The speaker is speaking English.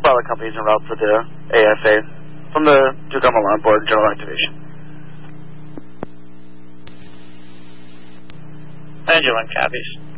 Bravo Company is en route for the AFA from the Tacoma Alarm Board, general activation. Pendulum copies.